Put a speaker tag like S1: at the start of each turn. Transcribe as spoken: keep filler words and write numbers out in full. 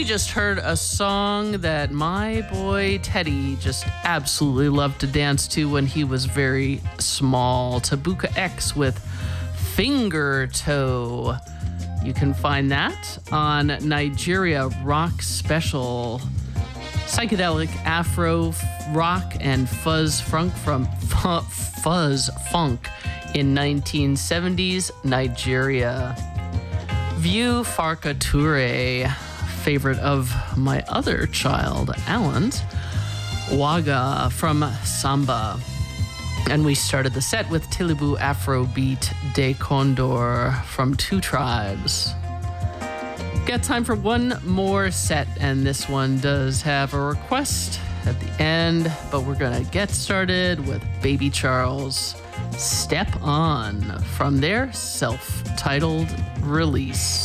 S1: We just heard a song that my boy Teddy just absolutely loved to dance to when he was very small. Tabuka X with Finger Toe. You can find that on Nigeria Rock Special. Psychedelic Afro rock and fuzz funk from f- fuzz funk in nineteen seventies Nigeria. View Farka Toure, favorite of my other child, Alan's, Waga from Samba. And we started the set with Tilibu Afrobeat De Condor from Two Tribes. Got time for one more set, and this one does have a request at the end, but we're gonna get started with Baby Charles, Step On, from their self-titled release.